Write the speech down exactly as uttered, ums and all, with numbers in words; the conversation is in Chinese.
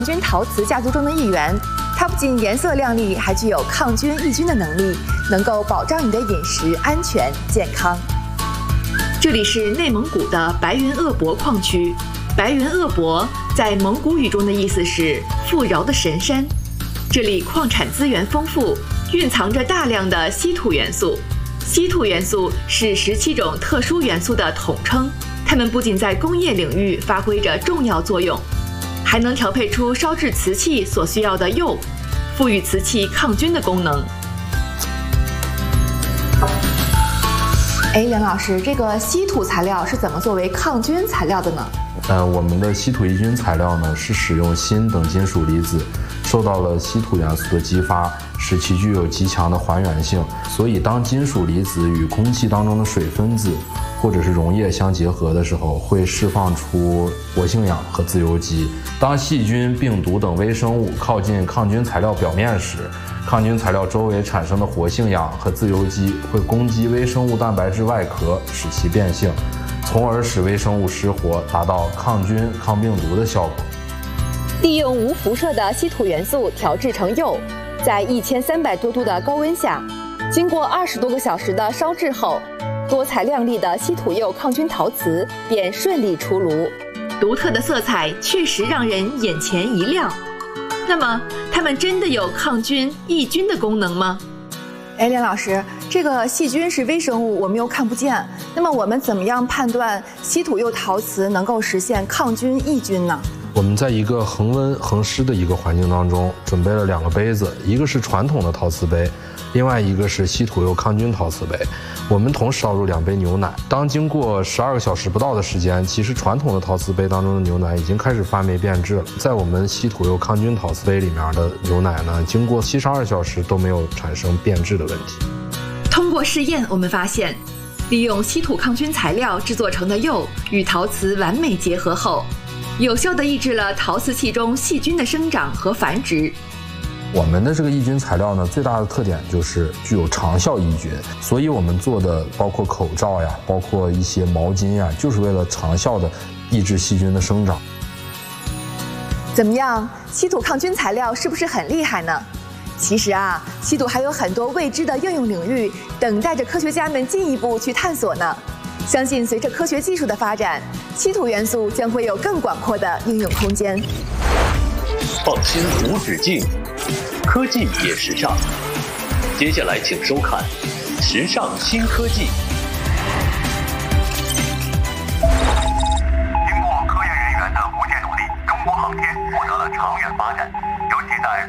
菌陶瓷家族中的一员，它不仅颜色亮丽，还具有抗菌抑菌的能力，能够保障你的饮食安全健康。这里是内蒙古的白云鄂博矿区，白云鄂博在蒙古语中的意思是富饶的神山。这里矿产资源丰富，蕴藏着大量的稀土元素。稀土元素是十七种特殊元素的统称，它们不仅在工业领域发挥着重要作用，还能调配出烧制瓷器所需要的釉，赋予瓷器抗菌的功能。哎，梁老师，这个稀土材料是怎么作为抗菌材料的呢？ 呃，我们的稀土抑菌材料呢，是使用锌等金属离子受到了稀土元素的激发，使其具有极强的还原性。所以，当金属离子与空气当中的水分子或者是溶液相结合的时候，会释放出活性氧和自由基。当细菌、病毒等微生物靠近抗菌材料表面时，抗菌材料周围产生的活性氧和自由基会攻击微生物蛋白质外壳，使其变性，从而使微生物失活，达到抗菌、抗病毒的效果。 利用无辐射的稀土元素调制成釉，在一千三百多度的高温下，经过二十多个小时的烧制后，多彩亮丽的稀土釉抗菌陶瓷便顺利出炉。独特的色彩确实让人眼前一亮。那么，它们真的有抗菌抑菌的功能吗？哎，梁老师，这个细菌是微生物，我们又看不见。那么，我们怎么样判断稀土釉陶瓷能够实现抗菌抑菌呢？ 我们在一个恒温恒湿的一个环境当中，准备了两个杯子，一个是传统的陶瓷杯，另外一个是稀土釉抗菌陶瓷杯。我们同时倒入两杯牛奶，当经过十二个小时不到的时间，其实传统的陶瓷杯当中的牛奶已经开始发霉变质了。在我们稀土釉抗菌陶瓷杯里面的牛奶呢，经过七十二小时都没有产生变质的问题。 通过试验，我们发现，利用稀土抗菌材料制作成的釉与陶瓷完美结合后，有效地抑制了陶瓷器中细菌的生长和繁殖。 我们的这个抑菌材料呢，最大的特点就是具有长效抑菌，所以我们做的包括口罩呀，包括一些毛巾呀，就是为了长效的抑制细菌的生长。 怎么样，稀土抗菌材料是不是很厉害呢？其实啊，稀土还有很多未知的应用领域，等待着科学家们进一步去探索呢。相信随着科学技术的发展，稀土元素将会有更广阔的应用空间。 放心无止境，科技也时尚。接下来请收看《时尚新科技》。 经过科研人员的不懈努力，中国航天获得了长远发展，尤其在